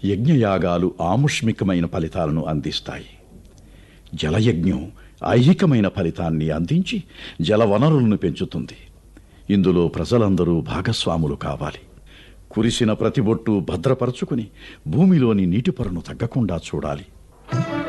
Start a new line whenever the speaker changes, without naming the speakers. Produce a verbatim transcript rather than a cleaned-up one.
యజ్ఞయాగాలు ఆముష్మికమైన ఫలితాలను అందిస్తాయి. జలయజ్ఞం ఐహికమైన ఫలితాన్ని అందించి జలవనరులను పెంచుతుంది. ఇందులో ప్రజలందరూ భాగస్వాములు కావాలి. కురిసిన ప్రతి బొట్టు భద్రపరచుకుని భూమిలోని నీటి పొరను తగ్గకుండా చూడాలి.